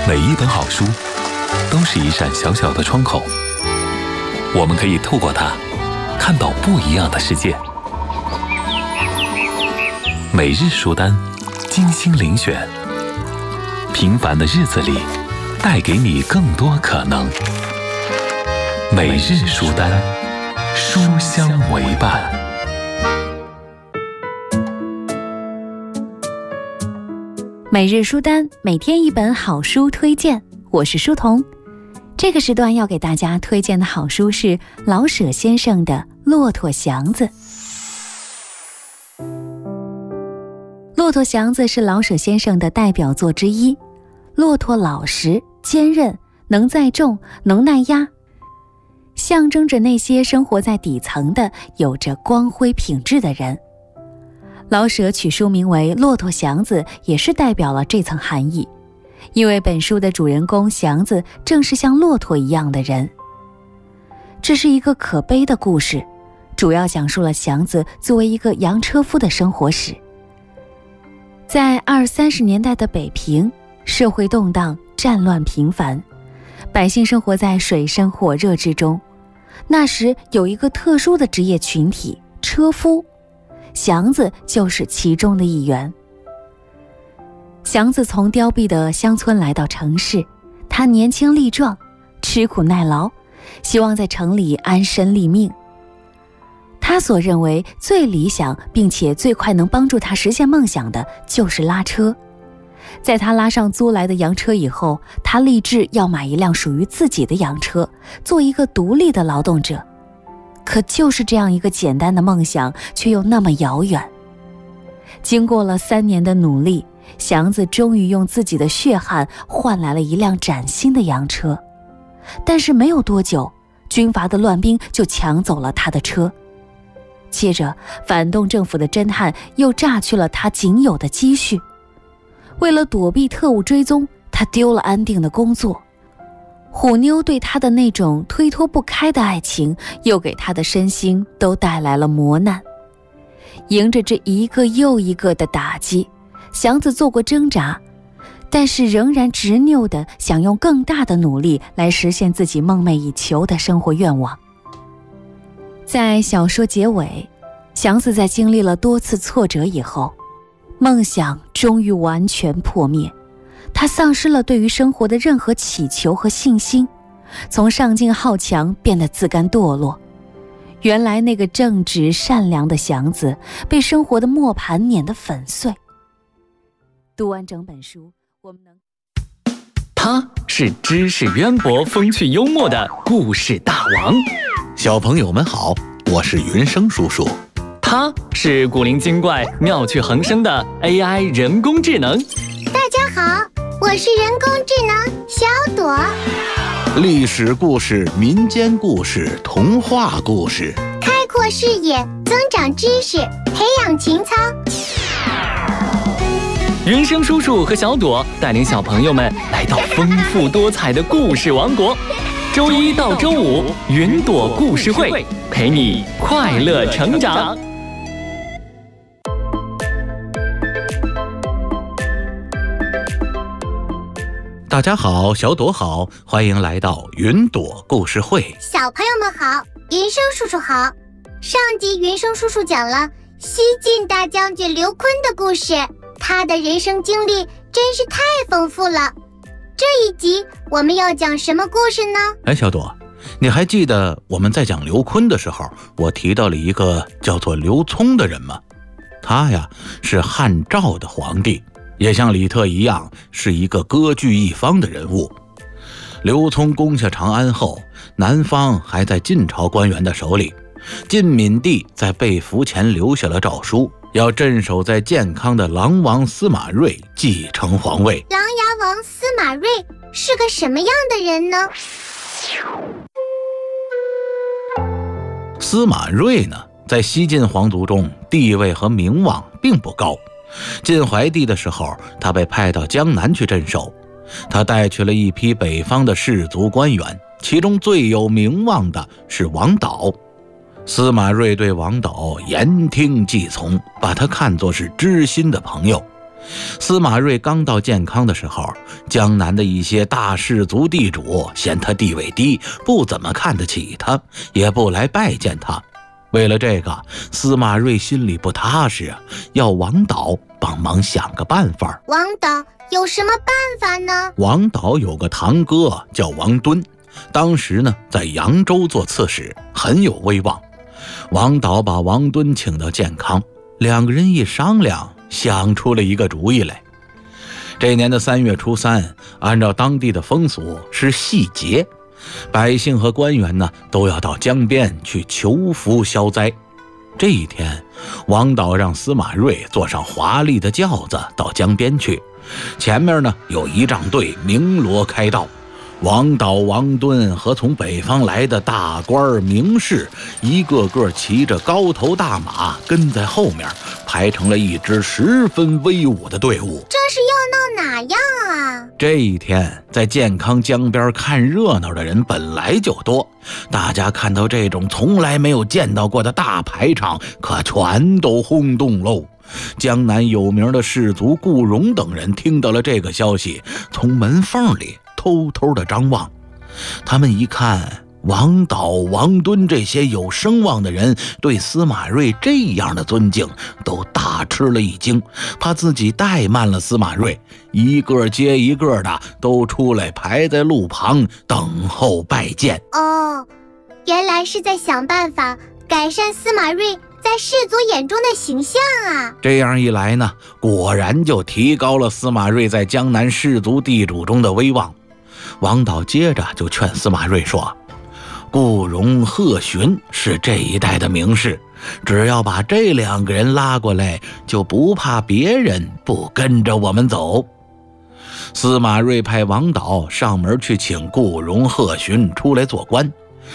每一本好书都是一扇小小的窗口，我们可以透过它看到不一样的世界。每日书单，精心遴选，平凡的日子里带给你更多可能。每日书单，书香为伴。 每日书单，每天一本好书推荐，我是书童。这个时段要给大家推荐的好书是老舍先生的《骆驼祥子》。《骆驼祥子》是老舍先生的代表作之一。骆驼老实、坚韧，能载重，能耐压，象征着那些生活在底层的、有着光辉品质的人。老舍取书名为《骆驼祥子》，也是代表了这层含义，因为本书的主人公祥子正是像骆驼一样的人。这是一个可悲的故事，主要讲述了祥子作为一个洋车夫的生活史。在20-30年代的北平，社会动荡，战乱频繁，百姓生活在水深火热之中。那时有一个特殊的职业群体——车夫，祥子就是其中的一员。祥子从凋敝的乡村来到城市，他年轻力壮，吃苦耐劳，希望在城里安身立命。他所认为最理想并且最快能帮助他实现梦想的就是拉车。在他拉上租来的洋车以后，他立志要买一辆属于自己的洋车，做一个独立的劳动者。可就是这样一个简单的梦想，却又那么遥远。经过了3年的努力，祥子终于用自己的血汗换来了一辆崭新的洋车。但是没有多久，军阀的乱兵就抢走了他的车。接着，反动政府的侦探又榨去了他仅有的积蓄。为了躲避特务追踪，他丢了安定的工作。虎妞对他的那种推脱不开的爱情，又给他的身心都带来了磨难。迎着这一个又一个的打击，祥子做过挣扎，但是仍然执拗地想用更大的努力来实现自己梦寐以求的生活愿望。在小说结尾，祥子在经历了多次挫折以后，梦想终于完全破灭。他丧失了对于生活的任何祈求和信心，从上进好强变得自甘堕落。原来那个正直善良的祥子，被生活的磨盘碾得粉碎。读完整本书，我们能…… 他是知识渊博、风趣幽默的故事大王。 小朋友们好，我是云生叔叔。 他是古灵精怪、妙趣横生的 AI 人工智能。 大家好，我是人工智能小朵。 历史故事、民间故事、童话故事， 开阔视野，增长知识，培养情操。 云生叔叔和小朵带领小朋友们来到丰富多彩的故事王国。周1到周5，云朵故事会陪你快乐成长。 大家好，小朵好，欢迎来到云朵故事会。 小朋友们好，云生叔叔好。上集云生叔叔讲了西晋大将军刘琨的故事，他的人生经历真是太丰富了。这一集我们要讲什么故事呢？ 小朵，你还记得我们在讲刘琨的时候，我提到了一个叫做刘聪的人吗？他呀是汉赵的皇帝，也像李特一样是一个割据一方的人物。刘聪攻下长安后，南方还在晋朝官员的手里。晋闵帝在被俘前留下了诏书，要镇守在建康的狼王司马睿继承皇位。 琅琊王司马睿是个什么样的人呢？ 司马睿呢，在西晋皇族中地位和名望并不高。晋怀帝的时候，他被派到江南去镇守，他带去了一批北方的士族官员，其中最有名望的是王导。司马睿对王导言听计从，把他看作是知心的朋友。 司马睿刚到建康的时候，江南的一些大氏族地主嫌他地位低，不怎么看得起他，也不来拜见他。为了这个，司马睿心里不踏实啊，要王导帮忙想个办法。 王导有什么办法呢？ 王导有个堂哥叫王敦，当时呢在扬州做刺史，很有威望。王导把王敦请到建康，两个人一商量，想出了一个主意来。这年的3月初3，按照当地的风俗是戏节，百姓和官员呢都要到江边去求福消灾。这一天，王导让司马睿坐上华丽的轿子到江边去，前面呢有仪仗队鸣锣开道。王导、王敦和从北方来的大官名士，一个个骑着高头大马跟在后面，排成了一支十分威武的队伍。 这是要闹哪样啊？ 这一天在建康江边看热闹的人本来就多，大家看到这种从来没有见到过的大排场，可全都轰动喽。江南有名的士族顾荣等人听到了这个消息，从门缝里偷偷地张望。他们一看王导、王敦这些有声望的人对司马睿这样的尊敬，都大吃了一惊，怕自己怠慢了司马睿，一个接一个的都出来排在路旁等候拜见。 哦，原来是在想办法改善司马睿在士族眼中的形象啊！ 这样一来呢，果然就提高了司马睿在江南士族地主中的威望。王导接着就劝司马睿说，顾荣、贺询是这一代的名士，只要把这2个人拉过来，就不怕别人不跟着我们走。司马睿派王导上门去请顾荣、贺询出来做官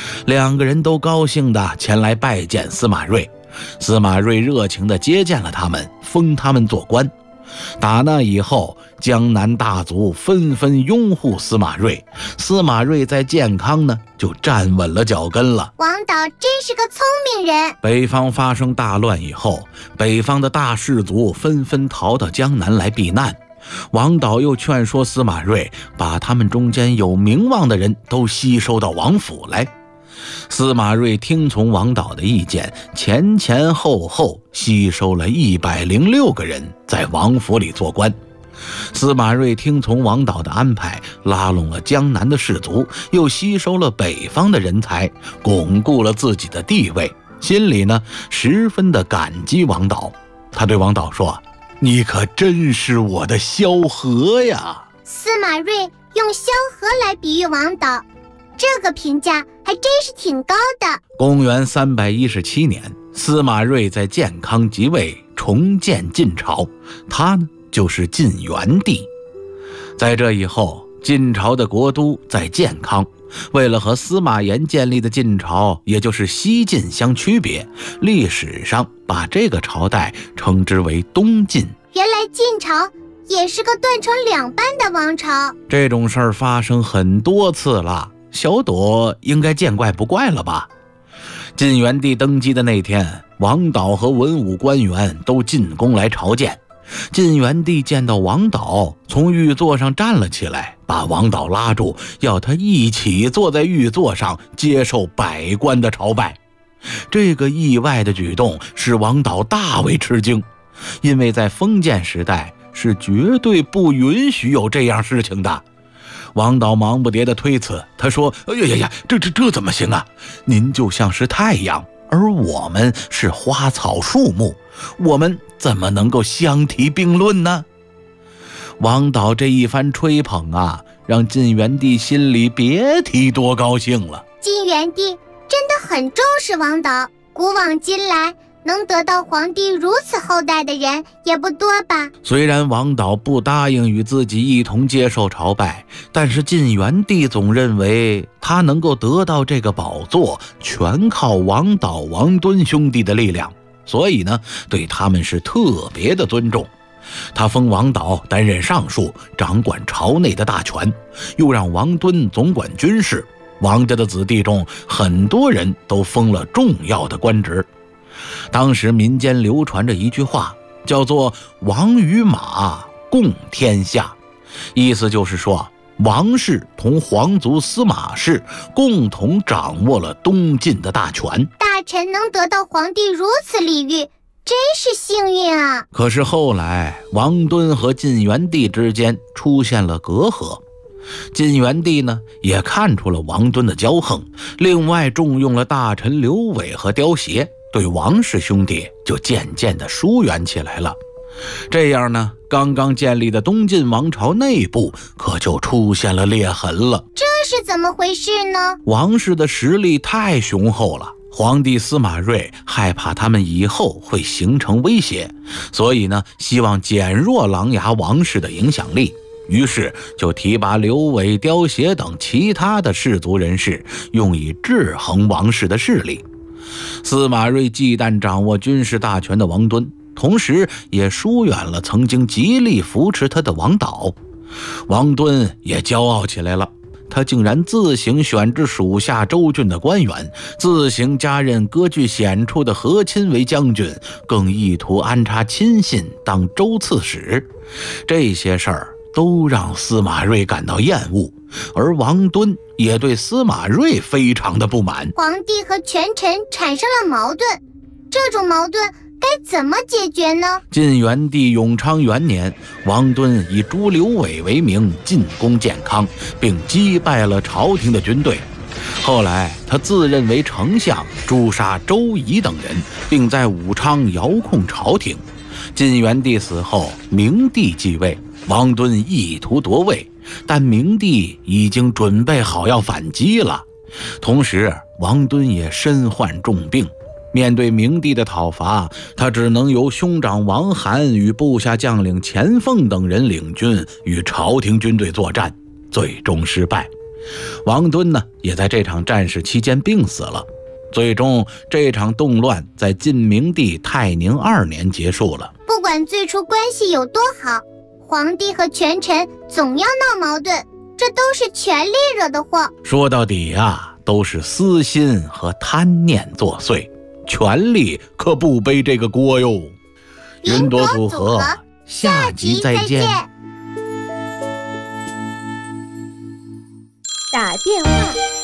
，2个人都高兴地前来拜见司马睿。司马睿热情地接见了他们，封他们做官。打那以后，江南大族纷纷拥护司马睿，司马睿在建康呢就站稳了脚跟了。 王导真是个聪明人。 北方发生大乱以后，北方的大士族纷纷逃到江南来避难。王导又劝说司马睿把他们中间有名望的人都吸收到王府来。司马睿听从王导的意见，前前后后吸收了106个人在王府里做官。司马睿听从王导的安排，拉拢了江南的士族，又吸收了北方的人才，巩固了自己的地位，心里呢十分的感激王导。他对王导说，你可真是我的萧何呀。 司马睿用萧何来比喻王导，这个评价还真是挺高的。 公元317年，司马睿在建康即位，重建晋朝，他呢就是晋元帝。在这以后，晋朝的国都在建康，为了和司马炎建立的晋朝，也就是西晋相区别，历史上把这个朝代称之为东晋。 原来晋朝也是个断成2半的王朝。 这种事儿发生很多次了，小朵应该见怪不怪了吧？晋元帝登基的那天，王导和文武官员都进宫来朝见。晋元帝见到王导，从御座上站了起来，把王导拉住，要他一起坐在御座上接受百官的朝拜。这个意外的举动使王导大为吃惊，因为在封建时代是绝对不允许有这样事情的。王导忙不迭地推辞，他说，哎呀，这怎么行啊？您就像是太阳，而我们是花草树木，我们怎么能够相提并论呢？王导这一番吹捧啊，让晋元帝心里别提多高兴了。 晋元帝真的很重视王导，古往今来能得到皇帝如此厚待的人也不多吧。 虽然王导不答应与自己一同接受朝拜，但是晋元帝总认为他能够得到这个宝座，全靠王导、王敦兄弟的力量，所以呢，对他们是特别的尊重。他封王导担任尚书，掌管朝内的大权，又让王敦总管军事。王家的子弟中，很多人都封了重要的官职。当时民间流传着一句话， 叫做王与马共天下，意思就是说王氏同皇族司马氏共同掌握了东晋的大权。 大臣能得到皇帝如此礼遇，真是幸运啊！ 可是后来王敦和晋元帝之间出现了隔阂，晋元帝呢也看出了王敦的骄横，另外重用了大臣刘伟和刁协，对王氏兄弟就渐渐地疏远起来了。这样呢，刚刚建立的东晋王朝内部可就出现了裂痕了。 这是怎么回事呢？ 王氏的实力太雄厚了，皇帝司马睿害怕他们以后会形成威胁，所以呢，希望减弱琅琊王氏的影响力，于是就提拔刘伟、刁协等其他的氏族人士，用以制衡王氏的势力。司马睿忌惮掌握军事大权的王敦，同时也疏远了曾经极力扶持他的王导。王敦也骄傲起来了，他竟然自行选制属下州郡的官员，自行加任割据险处的和亲为将军，更意图安插亲信当州刺史。这些事儿都让司马睿感到厌恶，而王敦也对司马睿非常的不满。 皇帝和权臣产生了矛盾，这种矛盾该怎么解决呢？ 晋元帝永昌元年，王敦以诛刘伟为名进攻建康，并击败了朝廷的军队。后来他自认为丞相，诛杀周仪等人，并在武昌遥控朝廷。晋元帝死后，明帝继位，王敦意图夺位，但明帝已经准备好要反击了。同时王敦也身患重病，面对明帝的讨伐，他只能由兄长王涵与部下将领钱凤等人领军与朝廷军队作战，最终失败。王敦呢，也在这场战事期间病死了。最终这场动乱在晋明帝泰宁2年结束了。 不管最初关系有多好，皇帝和权臣总要闹矛盾，这都是权力惹的祸。 说到底啊，都是私心和贪念作祟，权力可不背这个锅哟。云朵组合，下集再见。 打电话